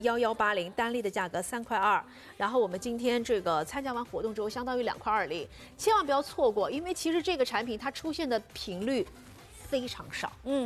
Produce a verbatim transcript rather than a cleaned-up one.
幺幺八零，单粒的价格三块二。然后我们今天这个参加完活动之后，相当于两块二零，千万不要错过，因为其实这个产品它出现的频率非常少。嗯。